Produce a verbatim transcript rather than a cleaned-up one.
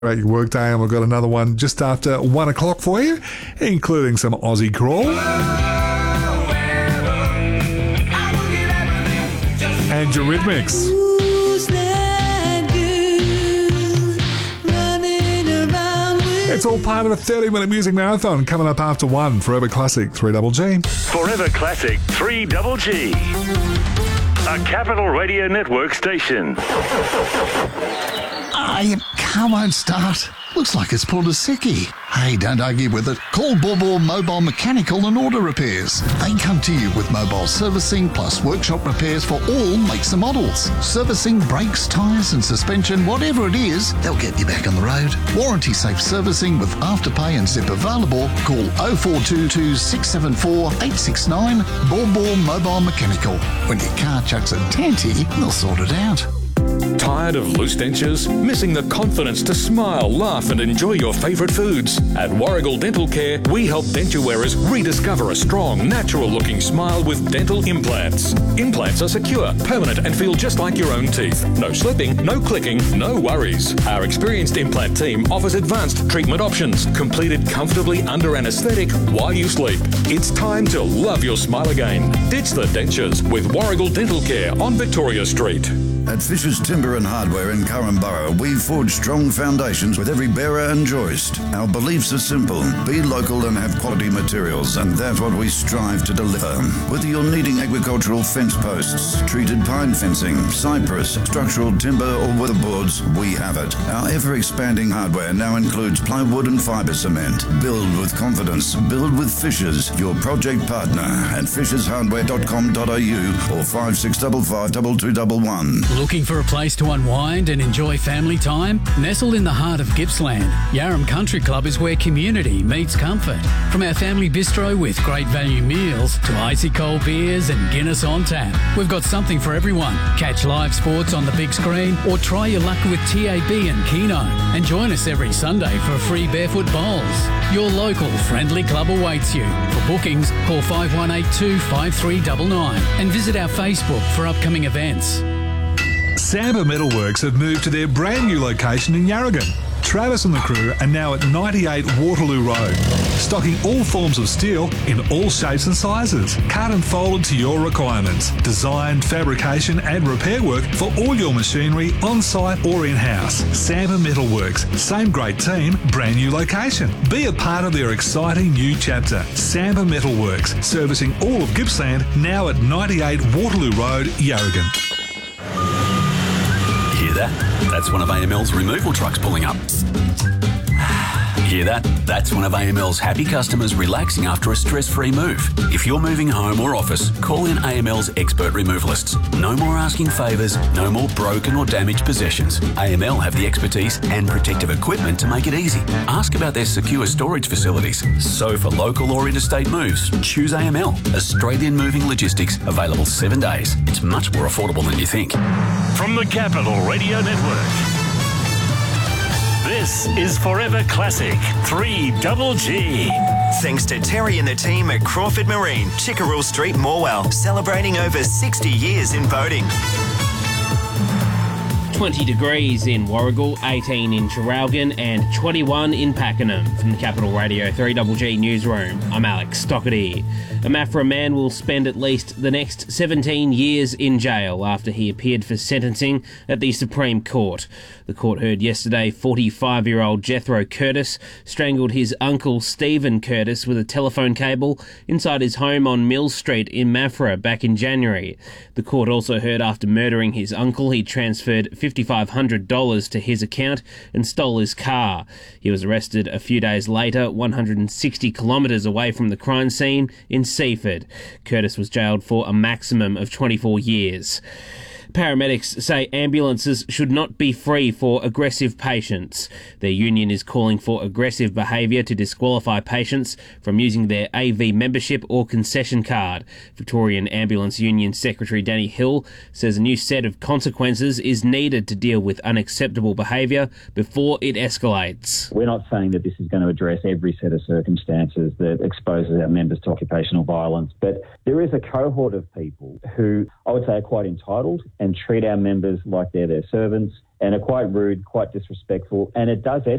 About your workday, and we've got another one just after one o'clock for you, including some Aussie crawl. And Eurythmics. It's all part of a thirty-minute music marathon coming up after one. Forever Classic, three double G. Forever Classic, three double G. A Capital Radio Network station. Ah, your car won't start. Looks like it's pulled a sickie. Hey, don't argue with it. Call Borbor Mobile Mechanical and Auto Repairs. They come to you with mobile servicing plus workshop repairs for all makes and models. Servicing, brakes, tyres and suspension, whatever it is, they'll get you back on the road. Warranty safe servicing with Afterpay and Zip available. Call oh four two two, six seven four, eight six nine. Borbor Mobile Mechanical. When your car chucks a tanty, they'll sort it out. Tired of loose dentures? Missing the confidence to smile, laugh and enjoy your favourite foods? At Warrigal Dental Care, we help denture wearers rediscover a strong, natural-looking smile with dental implants. Implants are secure, permanent and feel just like your own teeth. No slipping, no clicking, no worries. Our experienced implant team offers advanced treatment options, completed comfortably under anaesthetic while you sleep. It's time to love your smile again. Ditch the dentures with Warrigal Dental Care on Victoria Street. At Fisher's Timber and Hardware in Currumborough, we forge strong foundations with every bearer and joist. Our beliefs are simple. Be local and have quality materials, and that's what we strive to deliver. Whether you're needing agricultural fence posts, treated pine fencing, cypress, structural timber or weatherboards, we have it. Our ever-expanding hardware now includes plywood and fibre cement. Build with confidence. Build with Fishers, your project partner at fishers hardware dot com dot a u or five six five five two two one one. Looking for a place to unwind and enjoy family time? Nestled in the heart of Gippsland, Yarram Country Club is where community meets comfort. From our family bistro with great value meals to icy cold beers and Guinness on tap, we've got something for everyone. Catch live sports on the big screen or try your luck with T A B and Keno. And join us every Sunday for free barefoot bowls. Your local friendly club awaits you. For bookings, call five one eight two, five three nine nine and visit our Facebook for upcoming events. Samba Metalworks have moved to their brand new location in Yarragon. Travis and the crew are now at ninety-eight Waterloo Road, stocking all forms of steel in all shapes and sizes, cut and folded to your requirements. Design, fabrication and repair work for all your machinery on-site or in-house. Samba Metalworks, same great team, brand new location. Be a part of their exciting new chapter. Samba Metalworks, servicing all of Gippsland, now at ninety-eight Waterloo Road, Yarragon. Hear that? That's one of A M L's removal trucks pulling up. Hear that? That's one of A M L's happy customers relaxing after a stress-free move. If you're moving home or office, call in A M L's expert removalists. No more asking favours, no more broken or damaged possessions. A M L have the expertise and protective equipment to make it easy. Ask about their secure storage facilities. So for local or interstate moves, choose A M L. Australian Moving Logistics, available seven days. It's much more affordable than you think. From the Capital Radio Network, this is Forever Classic, three double G. Thanks to Terry and the team at Crawford Marine, Chickerell Street, Morwell, celebrating over sixty years in boating. twenty degrees in Warrigal, eighteen in Traralgon and twenty-one in Pakenham. From the Capital Radio three double G Newsroom, I'm Alex Stockerty. A Maffra man will spend at least the next seventeen years in jail after he appeared for sentencing at the Supreme Court. The court heard yesterday forty-five-year-old Jethro Curtis strangled his uncle Stephen Curtis with a telephone cable inside his home on Mill Street in Maffra back in January. The court also heard after murdering his uncle, he transferred five thousand five hundred dollars to his account and stole his car. He was arrested a few days later, one hundred sixty kilometres away from the crime scene in Seaford. Curtis was jailed for a maximum of twenty-four years. Paramedics say ambulances should not be free for aggressive patients. Their union is calling for aggressive behaviour to disqualify patients from using their A V membership or concession card. Victorian Ambulance Union Secretary Danny Hill says a new set of consequences is needed to deal with unacceptable behaviour before it escalates. We're not saying that this is going to address every set of circumstances that exposes our members to occupational violence, but there is a cohort of people who I would say are quite entitled and treat our members like they're their servants and are quite rude, quite disrespectful, and it does